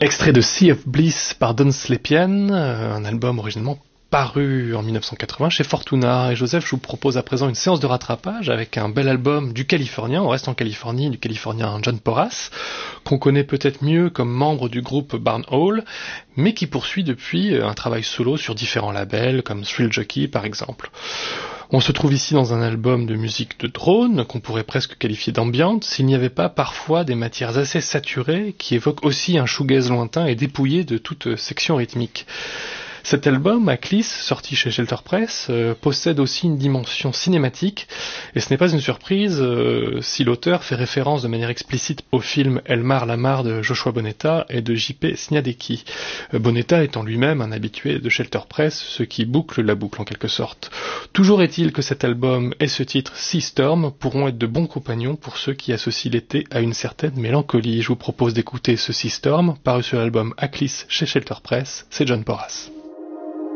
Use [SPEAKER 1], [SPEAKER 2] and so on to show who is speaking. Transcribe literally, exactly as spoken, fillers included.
[SPEAKER 1] Extrait de Sea of Bliss par Don Slepian, un album originellement paru en dix-neuf cent quatre-vingts chez Fortuna. Et Joseph, je vous propose à présent une séance de rattrapage avec un bel album du Californien, on reste en Californie, du Californien John Porras, qu'on connaît peut-être mieux comme membre du groupe Barn Hall, mais qui poursuit depuis un travail solo sur différents labels, comme Thrill Jockey par exemple. On se trouve ici dans un album de musique de drone, qu'on pourrait presque qualifier d'ambiante, s'il n'y avait pas parfois des matières assez saturées qui évoquent aussi un shoegaze lointain et dépouillé de toute section rythmique. Cet album, Aklis, sorti chez Shelter Press, euh, possède aussi une dimension cinématique, et ce n'est pas une surprise euh, si l'auteur fait référence de manière explicite au film Elmar Lamar de Joshua Bonetta et de J P Sniadecki. Euh, Bonetta étant lui-même un habitué de Shelter Press, ce qui boucle la boucle en quelque sorte. Toujours est-il que cet album et ce titre Sea Storm pourront être de bons compagnons pour ceux qui associent l'été à une certaine mélancolie. Je vous propose d'écouter ce Sea Storm, paru sur l'album Aklis chez Shelter Press, c'est John Porras.